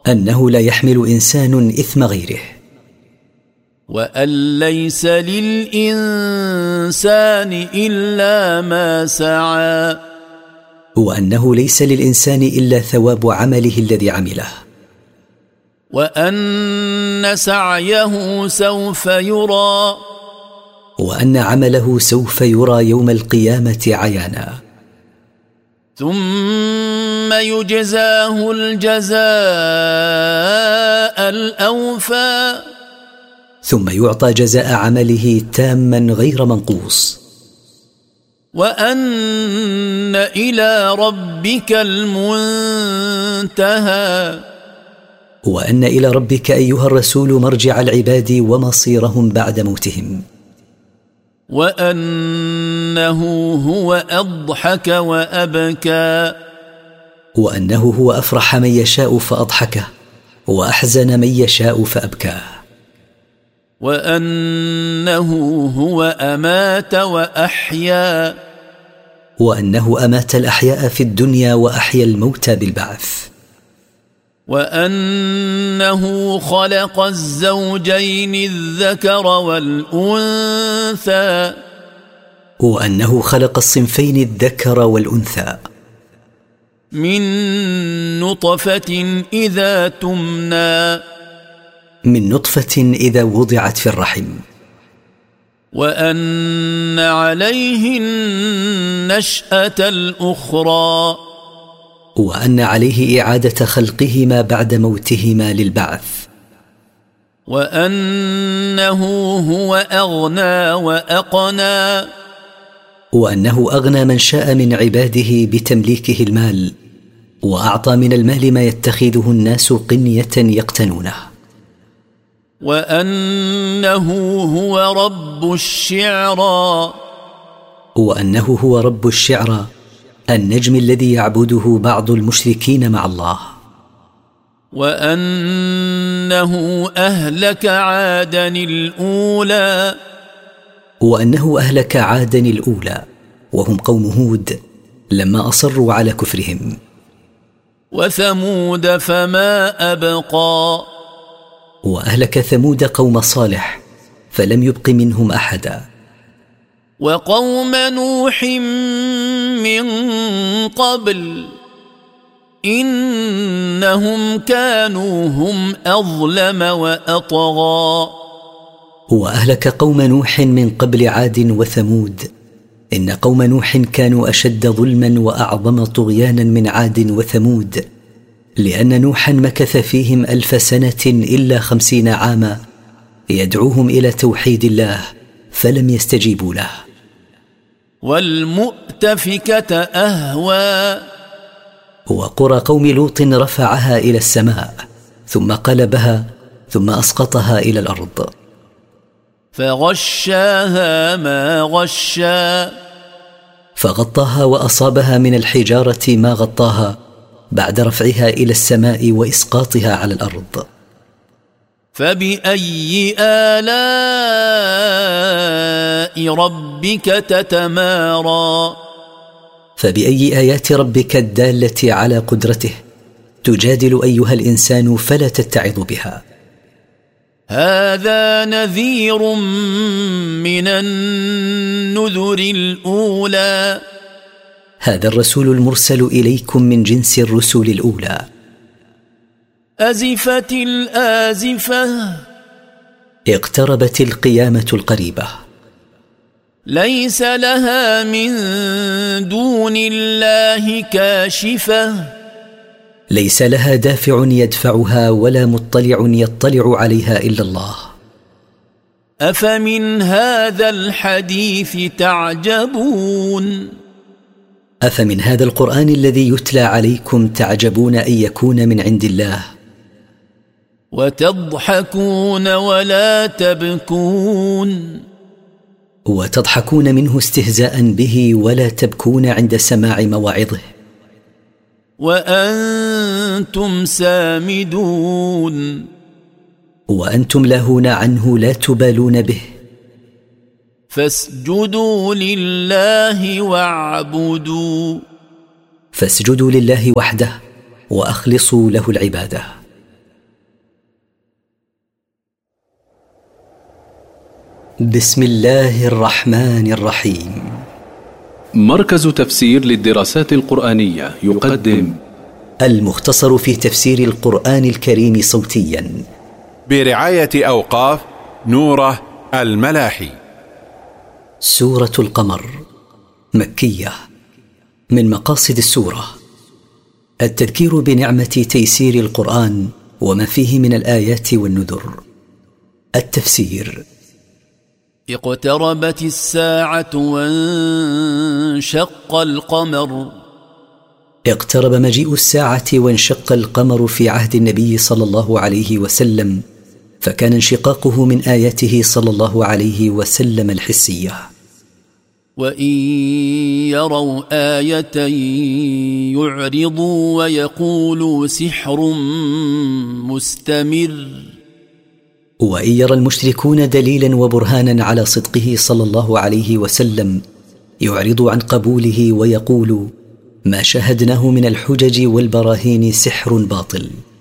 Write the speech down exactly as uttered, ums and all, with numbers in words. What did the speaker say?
أنه لا يحمل إنسان إثم غيره، وأن ليس للإنسان إلا ما سعى، وأنه ليس للإنسان إلا ثواب عمله الذي عمله، وأن سعيه سوف يرى، وأن عمله سوف يرى يوم القيامة عيانا، ثم يجزاه الجزاء الأوفى، ثم يعطى جزاء عمله تاما غير منقوص، وأن إلى ربك المنتهى، وأن إلى ربك أيها الرسول مرجع العباد ومصيرهم بعد موتهم، وأنه هو أضحك وأبكى، وأنه هو أفرح من يشاء فأضحكه، وأحزن من يشاء فأبكاه، وأنه هو أمات وأحيا، وأنه أمات الأحياء في الدنيا وأحيا الموتى بالبعث، وأنه خلق الزوجين الذكر والأنثى، وأنه خلق الصنفين الذكر والأنثى، من نطفة إذا تمنى، من نطفة إذا وضعت في الرحم، وأن عليه النشأة الأخرى، وأن عليه إعادة خلقهما بعد موتهما للبعث، وأنه هو أغنى وأقنى، وأنه أغنى من شاء من عباده بتمليكه المال، وأعطى من المال ما يتخذه الناس قنية يقتنونه، وأنه هو رب الشعرى، وأنه هو رب الشعرى، النجم الذي يعبده بعض المشركين مع الله، وأنه أهلك عادا الأولى، وأنه أهلك عادا الأولى وهم قوم هود لما أصروا على كفرهم، وثمود فما أبقى، وأهلك ثمود قوم صالح فلم يبق منهم أحدا، وقوم نوح من قبل إنهم كانوا هم أظلم وأطغى، وأهلك قوم نوح من قبل عاد وثمود، إن قوم نوح كانوا أشد ظلما وأعظم طغيانا من عاد وثمود، لأن نوحا مكث فيهم ألف سنة إلا خمسين عاما يدعوهم إلى توحيد الله فلم يستجيبوا له. والمؤتفكة أهوى، وقرى قوم لوط رفعها إلى السماء ثم قلبها ثم أسقطها إلى الأرض، فغشاها ما غشا، فغطاها وأصابها من الحجارة ما غطاها بعد رفعها إلى السماء وإسقاطها على الأرض. فبأي آلاء ربك تتمارى، فبأي آيات ربك الدالة على قدرته تجادل أيها الإنسان فلا تتعظ بها. هذا نذير من النذر الأولى، هذا الرسول المرسل إليكم من جنس الرسل الأولى. أزفت الآزفة، اقتربت القيامة القريبة، ليس لها من دون الله كاشفة، ليس لها دافع يدفعها ولا مطلع يطلع عليها إلا الله. أفمن هذا الحديث تعجبون، أفمن هذا القرآن الذي يتلى عليكم تعجبون أن يكون من عند الله، وتضحكون ولا تبكون، وتضحكون منه استهزاء به ولا تبكون عند سماع مواعظه، وأنتم سامدون، وأنتم لاهون عنه لا تبالون به. فاسجدوا لله واعبدوا، فاسجدوا لله وحده وأخلصوا له العبادة. بسم الله الرحمن الرحيم. مركز تفسير للدراسات القرآنية يقدم المختصر في تفسير القرآن الكريم صوتيا برعاية أوقاف نوره الملاحي. سورة القمر مكية. من مقاصد السورة التذكير بنعمة تيسير القرآن وما فيه من الآيات والنذر. التفسير: اقتربت الساعة وانشق القمر. اقترب مجيء الساعة وانشق القمر في عهد النبي صلى الله عليه وسلم، فكان انشقاقه من آياته صلى الله عليه وسلم الحسية. وإن يروا آية يعرضوا ويقولوا سحر مستمر. وإن يرى المشركون دليلا وبرهانا على صدقه صلى الله عليه وسلم يعرضوا عن قبوله ويقولوا: ما شاهدناه من الحجج والبراهين سحر باطل.